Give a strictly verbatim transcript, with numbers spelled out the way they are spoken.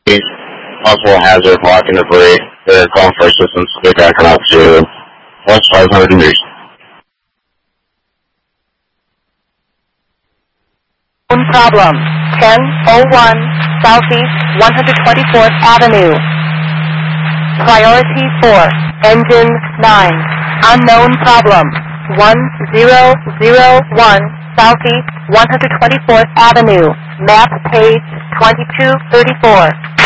Possible hazard, blocking debris. They're calling for assistance. They're backing up to west five hundred meters. Problem. ten oh one Southeast one hundred twenty-fourth Avenue. Priority four. Engine nine. Unknown problem. one zero zero one Southeast one hundred twenty-fourth Avenue. Map page twenty-two thirty-four.